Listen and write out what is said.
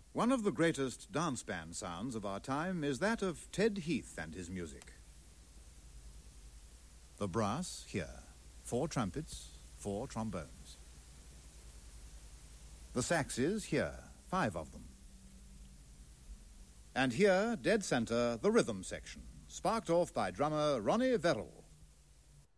One of the greatest dance band sounds of our time is that of Ted Heath and his music. The brass, here. 4 trumpets, 4 trombones. The saxes, here. 5 of them. And here, dead center, the rhythm section, sparked off by drummer Ronnie Verrill.